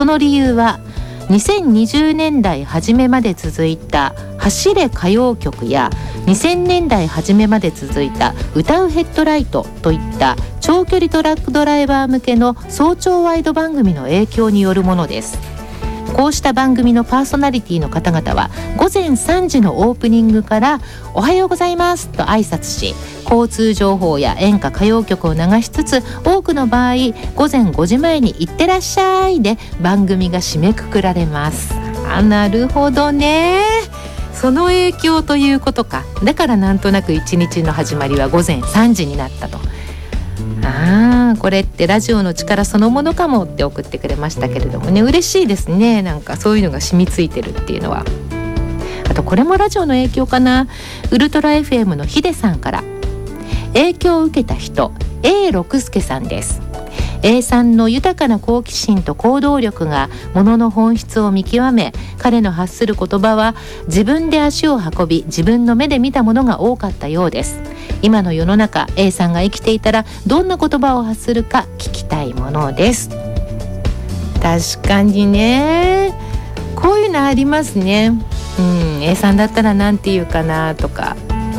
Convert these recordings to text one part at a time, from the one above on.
その理由は2020年代初めまで続いた走れ歌謡曲や2000年代初めまで続いた歌うヘッドライトといった長距離トラックドライバー向けの早朝ワイド番組の影響によるものです。こうした番組のパーソナリティの方々は午前3時のオープニングからおはようございますと挨拶し、交通情報や演歌歌謡曲を流しつつ、多くの場合午前5時前に行ってらっしゃいで番組が締めくくられます。なるほどね、その影響ということか。だからなんとなく一日の始まりは午前3時になったと。これってラジオの力そのものかもって送ってくれましたけれどもね、嬉しいですね。なんかそういうのが染みついてるっていうのは。あとこれもラジオの影響かな。ウルトラ FM のヒデさんから影響を受けた人 A 六輔さんです。 A さんの豊かな好奇心と行動力がものの本質を見極め、彼の発する言葉は自分で足を運び自分の目で見たものが多かったようです。今の世の中 A さんが生きていたらどんな言葉を発するか聞きたいものです。確かにね、こういうのありますね。A さんだったらなんて言うかなとか、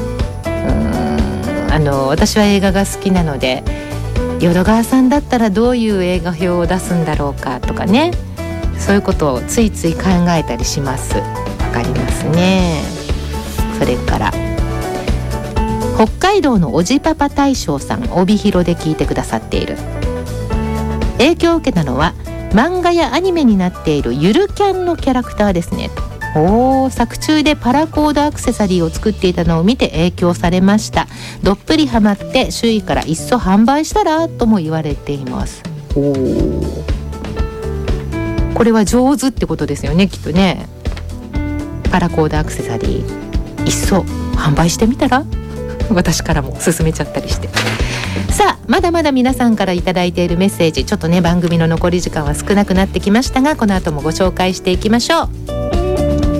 私は映画が好きなので淀川さんだったらどういう映画表を出すんだろうかとかね、そういうことをついつい考えたりします。わかりますね。それから北海道のおじパパ大将さん、帯広で聞いてくださっている。影響を受けたのは漫画やアニメになっているゆるキャンのキャラクターですねと。作中でパラコードアクセサリーを作っていたのを見て影響されました。どっぷりハマって周囲からいっそ販売したらとも言われています。これは上手ってことですよね、きっとね。パラコードアクセサリーいっそ販売してみたら私からも勧めちゃったりして。さあまだまだ皆さんからいただいているメッセージ、ちょっとね番組の残り時間は少なくなってきましたが、この後もご紹介していきましょう。